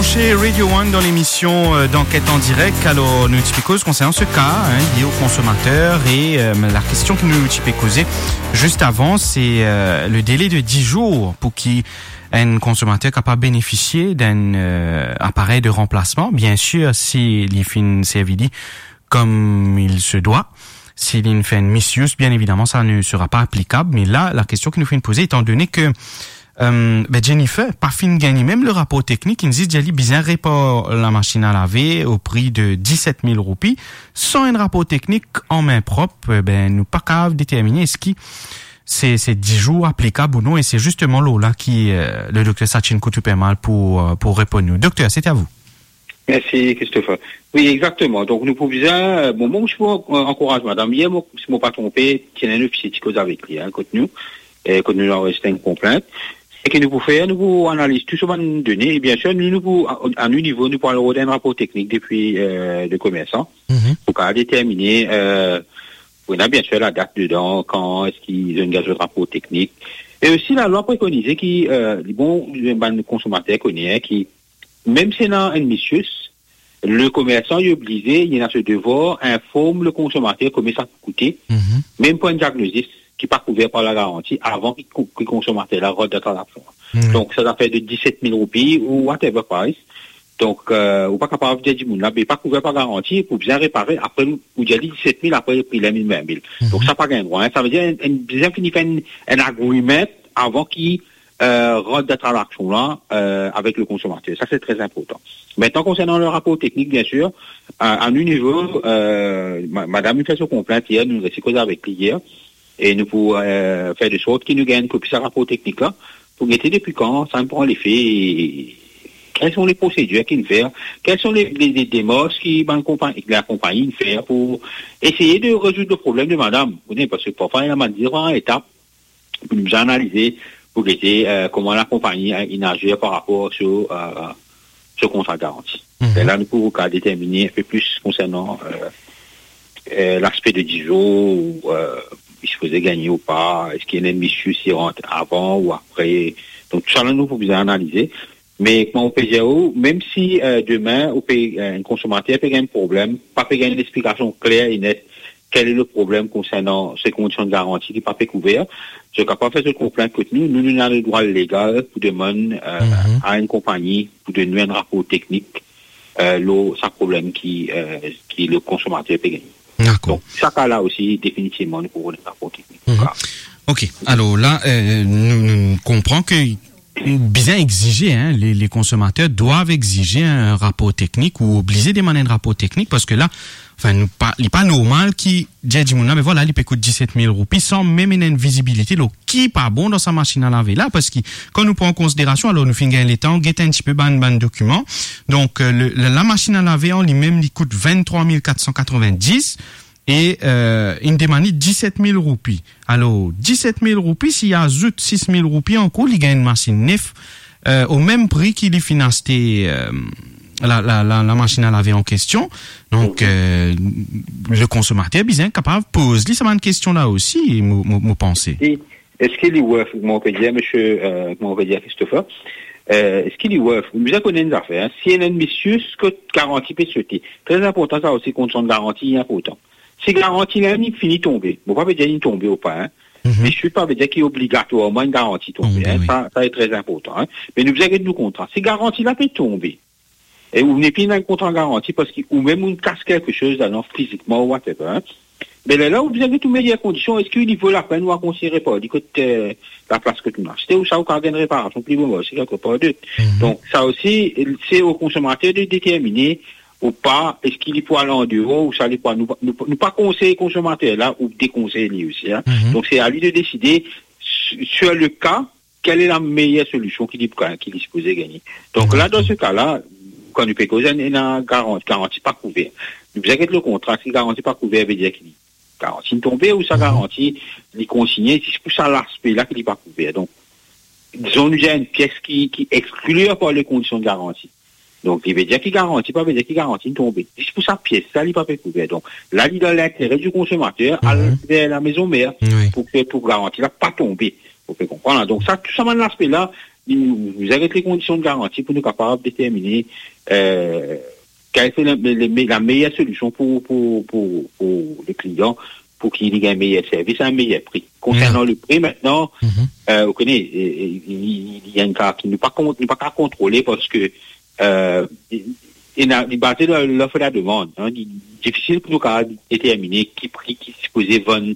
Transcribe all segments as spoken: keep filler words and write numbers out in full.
branché Radio One dans l'émission euh, d'enquête en direct. Alors, nous expliquons concernant ce cas hein, lié aux consommateurs et euh, la question que nous avons posée juste avant, c'est euh, le délai de dix jours pour qu'il un consommateur capable de bénéficier d'un euh, appareil de remplacement. Bien sûr, si les fins servi comme il se doit. S'il y a une fait une misuse, bien évidemment, ça ne sera pas applicable. Mais là, la question que nous fait poser, étant donné que euh, ben Jennifer, pas fin de gagner même le rapport technique, il nous dit Jali bien répare la machine à laver au prix de dix-sept mille roupies, sans un rapport technique en main propre, ben nous pas capable de déterminer est-ce que c'est c'est dix jours applicables ou non. Et c'est justement là, là qui euh, le docteur Sachin Koutupemal pour pour répondre nous. Docteur, c'est à vous. Merci, Christopher. Oui, exactement. Donc, nous pouvons dire, bon, moi, je vous encourage, madame. Hier, moi, si je ne pas trompé, il y a un officier qui cause avec lui, hein, contre nous, et quand nous enregistrons une complainte. Et que nous pouvons faire, nous pouvons analyser tout ce qu'on nous donner. Et bien sûr, nous, nous pouvons, à un niveau, nous pouvons avoir un rapport technique depuis, euh, le commerçant. Mm-hmm. Pour qu'à déterminer, euh, on a bien sûr la date dedans, quand est-ce qu'ils engagent le rapport technique. Et aussi, la loi préconisée qui, euh, bon, le consommateur connaît, qui, même si c'est dans une misuse, le commerçant est obligé, il y a ce devoir, informe le consommateur combien ça peut coûter, mm-hmm. même pour un diagnostic qui n'est pas couvert par la garantie, avant que le consommateur la rode de transaction. Mm-hmm. Donc, ça doit faire de dix-sept mille roupies ou whatever price. Donc, euh, ou pas capable de dire, mais pas couvert par garantie, pour bien réparer, après, ou déjà dit dix-sept mille, après, il prix les mille vingt mille. Mm-hmm. Donc, ça pas gain droit, hein. Ça veut dire, un, bien qu'il fait un, un agreement avant qu'il Euh, rode de transaction là euh, avec le consommateur. Ça, c'est très important. Maintenant, concernant le rapport technique, bien sûr, à, à un niveau, euh, ma, madame nous fait son complainte hier, nous avons causé avec lui hier, et nous pouvons euh, faire de sorte qu'il nous gagne une copie de ce rapport technique là, pour guetter depuis quand, ça me prend l'effet, et quelles sont les procédures qu'il fait, quelles sont les, les, les démarches qui la compagnie, la compagnie fait pour essayer de résoudre le problème de madame. Vous voyez, parce que parfois, il y a une dire en étape, pour nous analyser pour guetter euh, comment la compagnie a agi par rapport sur euh, ce contrat garanti. Mm-hmm. Et là, nous pouvons déterminer un peu plus concernant euh, euh, l'aspect de dix jours, ou euh, il se faisait gagner ou pas, est-ce qu'il y a une mission qui rentre avant ou après. Donc, tout ça, là, nous pouvons analyser. Mais comment on peut dire, même si euh, demain, on peut, euh, un consommateur peut gagner un problème, pas peut gagner une explication claire et nette, quel est le problème concernant ces conditions de garantie qui n'est pas fait couvert. Je ne peux pas faire ce complaint que nous, nous, nous avons le droit légal pour demander euh, mm-hmm. à une compagnie pour donner un rapport technique, euh, le, ça problème qui, euh, qui le consommateur peut gagner. D'accord. Donc, ça cas-là aussi, définitivement, nous pouvons le rapport technique. Mm-hmm. Ok. Alors là, euh, nous, nous comprenons que bien exiger, hein, les, les consommateurs doivent exiger un rapport technique ou obliger de demander un rapport technique parce que là, enfin, nous pas, il n'est pas normal qui dit mais voilà, il peut coûter dix-sept mille roupies sans même une visibilité, là, qui pas bon dans sa machine à laver là, parce que quand nous prenons en considération, alors nous finissons les temps, guetter un petit peu ban ban document. Donc, euh, le, la machine à laver en lui-même, il coûte vingt-trois mille quatre cent quatre-vingt-dix. Et euh, il demande dix-sept mille roupies. Alors, dix-sept mille roupies, s'il ajoute six mille roupies en cours, il gagne une machine neuve euh, au même prix qu'il finance euh, la, la, la, la machine à laver en question. Donc, euh, le consommateur est bien capable de poser ça une question là aussi, mon pensée. Est-ce qu'il est worth, comment on peut dire, monsieur, euh, comment on peut dire, Christopher, euh, est-ce qu'il est worth, vous avez connu des affaires, hein? Si il y a une monsieur, ce que garantie peut sauter. Très important, ça aussi, condition de garantie, important. Si garantie là, il finit tomber. Bon, pas dire il tomber ou pas, hein. Mm-hmm. Mais je suis pas dire qu'il est obligatoirement une garantie tomber, mm-hmm. hein. Ça, ça est très important, hein. Mais nous avons nous contrat. Si garantie là peut tomber, et vous venez plus dans un contrat garantie parce qu'il, ou même on casse quelque chose, alors, physiquement, ou whatever, hein. Mais là, vous avez toutes meilleures conditions. Est-ce qu'il vaut la peine ou à considérer pas? Du côté, euh, la place que tu as. C'était où ça, ou une réparation plus bon, c'est quelque part d'autre. Mm-hmm. Donc, ça aussi, c'est au consommateur de déterminer ou pas, est-ce qu'il faut aller en dehors ou ça n'est pas, nous, nous, nous pas conseiller consommateur là, ou déconseiller lui aussi, hein. Mm-hmm. Donc, c'est à lui de décider sur le cas, quelle est la meilleure solution qu'il qu'il est supposé gagner. Donc, mm-hmm. là, dans ce cas-là, quand nous payons, il y a une garantie, garantie pas couverte. Nous avons le contrat, si garantie pas couverte, veut dire qu'il garantie tombée ou ça garantie les consigner, si c'est pour ça l'aspect là qu'il n'est pas couvert. Donc, disons, nous avons une pièce qui, qui exclut par les conditions de garantie. Donc, il veut dire qu'il garantit, pas veut dire qu'il garantit une tombée. Si c'est pour sa pièce, ça, il n'est pas couvert. Donc, là, il a l'intérêt du consommateur à mm-hmm. la maison mère oui. pour que, pour garantir, là, pas tomber. Vous pouvez comprendre. Donc, ça, tout ça, dans l'aspect là, vous avez les conditions de garantie pour nous capables de déterminer euh, quelle est la, la meilleure solution pour, pour, pour, pour le client, pour qu'il ait un meilleur service à un meilleur prix. Concernant mmh. le prix, maintenant, mmh. euh, vous connaissez, il y a une carte qui n'est pas, pas contrôler parce que euh, il est basé sur l'offre et la demande. Hein, il est difficile pour nous de déterminer qui prix qui est supposé vendre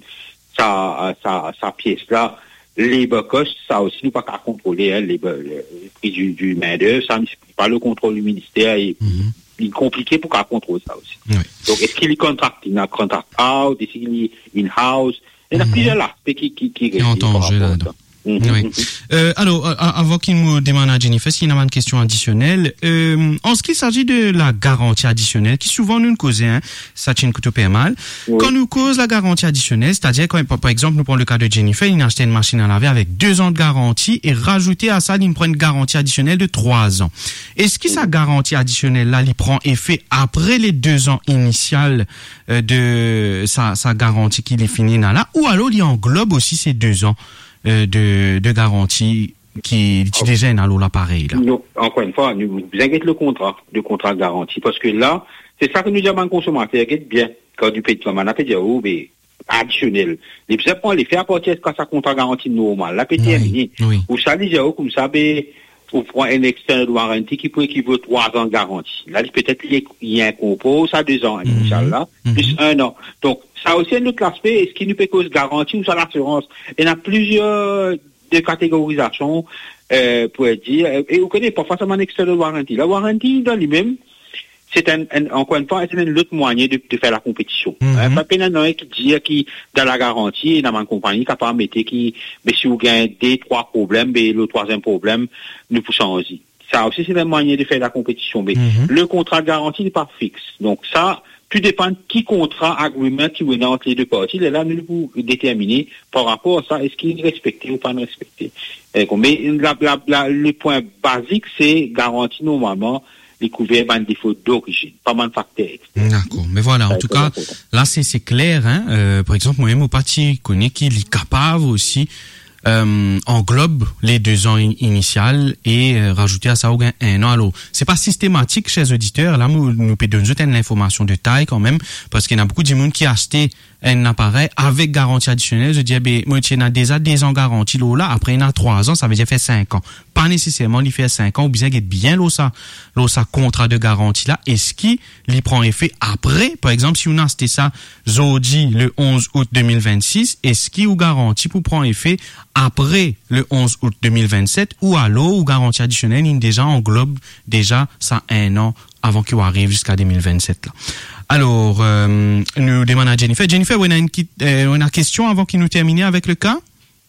sa, sa, sa pièce-là. Les cost, ça aussi, nous pas qu'à contrôler, hein, les, le prix du, du main-d'œuvre, ça, pas le contrôle du ministère, et, mm-hmm. il est compliqué pour qu'à contrôler ça aussi. Oui. Donc, est-ce qu'il est contract, il a contract out, est-ce qu'il est in-house? Il y a mm-hmm. plusieurs aspects qui, qui, qui, qui ont en jeu là-dedans. Mm-hmm. Oui. Euh, alors, avant qu'il nous demande à Jennifer, s'il y a une question additionnelle, euh, en ce qui s'agit de la garantie additionnelle, qui souvent nous cause, hein, ça tient coûte pas mal. Oui. Quand nous cause la garantie additionnelle, c'est-à-dire quand, par exemple, nous prenons le cas de Jennifer, il a acheté une machine à laver avec deux ans de garantie et rajouté à ça, il prend une garantie additionnelle de trois ans. Est-ce que oui. sa garantie additionnelle là, il prend effet après les deux ans initiales euh, de sa, sa garantie qu'il est fini là, ou alors il englobe aussi ces deux ans? Euh, de, de garantie qui utilisait un allo l'appareil là. Nous, encore une fois, nous vous inquiétez le contrat, le contrat de garantie, parce que là, c'est ça que nous disons aux consommateurs, inquiète bien, quand du pays de commande, on peut dire, oh, mais, additionnel. Les petits points, les faire à partir de quand ça contrat garantie normal, la P T M I, oui, oui. Ou ça, les oh, comme ça, ben, on prend un external warranty qui peut équivaut trois ans de garantie. Là, peut-être, il y a un compos, ça deux ans, mm-hmm. Inch'Allah, mm-hmm. plus un an. Donc, ça aussi un autre aspect, est-ce qu'il nous peut cause garantie ou ça l'assurance? Il y en a plusieurs de catégorisations, euh, pour dire, et vous connaissez pas forcément un external warranty. La warranty, dans lui-même, c'est un, un, encore une fois, c'est un autre moyen de, de faire la compétition. Mm-hmm. Hein, pas peine un qui dit, qui, dans la garantie, dans ma compagnie, capable de mettre qui, mais si vous gagnez des trois problèmes, mais le troisième problème, nous poussons aussi. Ça aussi, c'est un moyen de faire la compétition. Mais mm-hmm. le contrat de garantie n'est pas fixe. Donc ça, tout dépend de qui contrat, agreement qui est entre les deux parties. Et là, nous pouvons déterminer par rapport à ça, est-ce qu'il est respecté ou pas respecté. Mais la, la, la, le point basique, c'est garantie normalement les couverts par un défaut d'origine, pas mal de facteurs. D'accord. Mais voilà, ça en tout cas, important. Là, c'est, c'est clair, hein. Euh, par exemple, moi-même, au parti, connais qu'il est capable aussi, Euh, englobe les deux ans in- initiales et euh, rajouter à ça un an. Alors, c'est pas systématique, chers auditeurs. Là, nous, nous peut donner une information de taille quand même, parce qu'il y a beaucoup de monde qui a acheté un appareil avec garantie additionnelle. Je dis, ben, moi, il y a déjà des ans garantie, là, après, il y a trois ans, ça veut dire fait cinq ans. Pas nécessairement, il fait cinq ans, ou bien, il est bien, là, ça, là, ça, contrat de garantie, là. Est-ce qu'il, il prend effet après? Par exemple, si on a acheté ça, Zodi, le onze août deux mille vingt-six, est-ce qu'il ou garantie pour prendre effet après le onze août deux mille vingt-sept, ou alors, ou garantie additionnelle, il déjà englobe déjà ça un an avant qu'il arrive jusqu'à deux mille vingt-sept, là. Alors, euh, nous demandons à Jennifer. Jennifer, on a une, euh, on a une question avant qu'il nous termine avec le cas?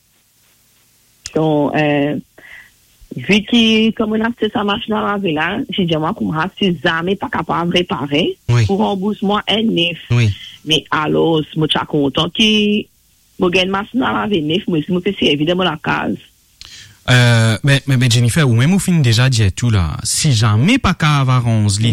Donc, euh, vu que, comme on a fait sa machine à laver là, j'ai dit, moi, qu'on a ces jamais pas capable de réparer, oui. Pour rembourser-moi un neuf. Oui. Mais alors, je suis content que, je gagne une machine à laver neuf, mais si je peux servir de la case. Euh, mais, mais, mais Jennifer, ou même au fin déjà dit tout là, si jamais pas qu'à avoir onze